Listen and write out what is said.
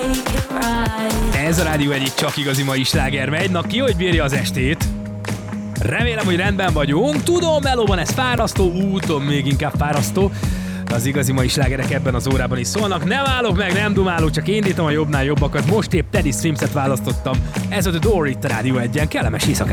Ez a Rádió egyik csak igazi mai sláger megy. Na ki, hogy bírja az estét? Remélem, hogy rendben vagyunk. Tudom, melóban ez fárasztó, úton még inkább fárasztó. Az igazi mai slágerek ebben az órában is szólnak. Nem állok meg, nem dumálok, csak indítom a jobbnál jobbakat. Most épp Teddy Swims-et választottam. Ez a The Door itt a Rádió egyen. Kellemes éjszakát!